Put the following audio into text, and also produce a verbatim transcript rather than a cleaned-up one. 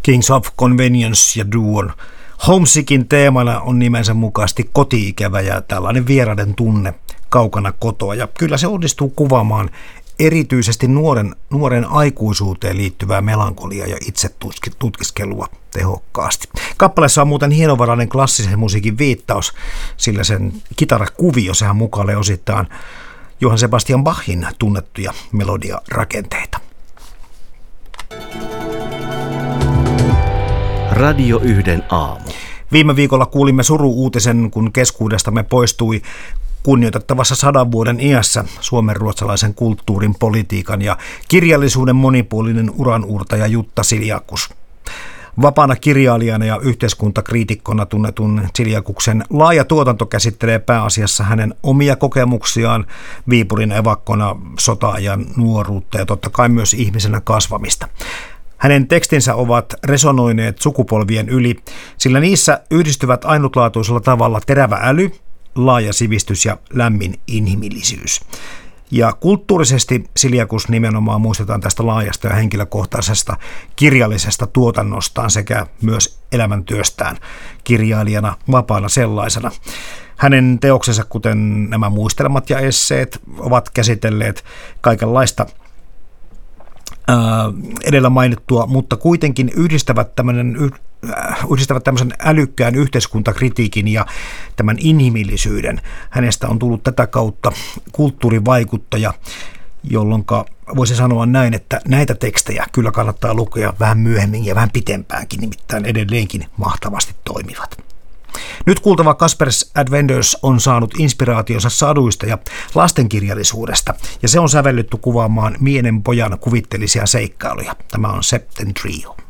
Kings of Convenience ja Duon Homesickin teemana on nimensä mukaisesti koti-ikävä ja tällainen vieraiden tunne kaukana kotoa. Ja kyllä se onnistuu kuvaamaan erityisesti nuoren, nuoren aikuisuuteen liittyvää melankoliaa ja itsetutkiskelua tehokkaasti. Kappaleessa on muuten hienovarainen klassisen musiikin viittaus, sillä sen kitarakuvio, sehän mukailee osittain Johann Sebastian Bachin tunnettuja melodiarakenteita. Radio yhden aamu. Viime viikolla kuulimme suru-uutisen, kun keskuudestamme poistui kunnioitettavassa sadan vuoden iässä suomenruotsalaisen kulttuurin, politiikan ja kirjallisuuden monipuolinen uranuurtaja Jutta Siljakus. Vapaana kirjailijana ja yhteiskuntakriitikkona tunnetun Siljakuksen laaja tuotanto käsittelee pääasiassa hänen omia kokemuksiaan Viipurin evakkona, sota-ajan nuoruutta ja totta kai myös ihmisenä kasvamista. Hänen tekstinsä ovat resonoineet sukupolvien yli, sillä niissä yhdistyvät ainutlaatuisella tavalla terävä äly, laaja sivistys ja lämmin inhimillisyys. Ja kulttuurisesti Siljakus nimenomaan muistetaan tästä laajasta ja henkilökohtaisesta kirjallisesta tuotannostaan sekä myös elämäntyöstään kirjailijana, vapaana sellaisena. Hänen teoksensa, kuten nämä muistelmat ja esseet, ovat käsitelleet kaikenlaista edellä mainittua, mutta kuitenkin yhdistävät, tämmönen, yhdistävät tämmöisen älykkään yhteiskuntakritiikin ja tämän inhimillisyyden. Hänestä on tullut tätä kautta kulttuurivaikuttaja, jolloin voisi sanoa näin, että näitä tekstejä kyllä kannattaa lukea vähän myöhemmin ja vähän pitempäänkin, nimittäin edelleenkin mahtavasti toimivat. Nyt kuultava Casper's Adventures on saanut inspiraationsa saduista ja lastenkirjallisuudesta, ja se on sävellytty kuvaamaan mienen pojan kuvitteellisia seikkailuja. Tämä on Septen Trio.